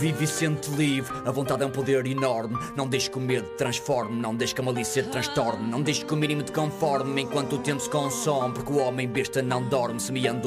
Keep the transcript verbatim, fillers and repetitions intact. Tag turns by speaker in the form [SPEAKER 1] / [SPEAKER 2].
[SPEAKER 1] Vive e sente livre, a vontade é um poder enorme. Não deixes que o medo te transforme, não deixes que a malícia te transtorne, não deixes que o mínimo te conforme enquanto o tempo se consome, porque o homem besta não dorme, semeando